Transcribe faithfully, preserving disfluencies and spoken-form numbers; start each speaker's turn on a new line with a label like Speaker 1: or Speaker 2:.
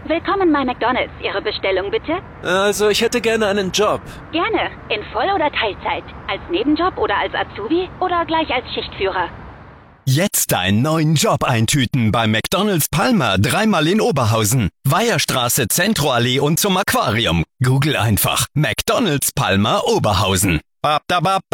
Speaker 1: Willkommen bei McDonald's. Ihre Bestellung bitte?
Speaker 2: Also, ich hätte gerne einen Job.
Speaker 1: Gerne. In Voll- oder Teilzeit. Als Nebenjob oder als Azubi oder gleich als Schichtführer.
Speaker 3: Jetzt einen neuen Job eintüten bei McDonald's Palmer, dreimal in Oberhausen. Weiherstraße, Zentroallee und zum Aquarium. Google einfach McDonald's Palmer Oberhausen. Bap, da, bap,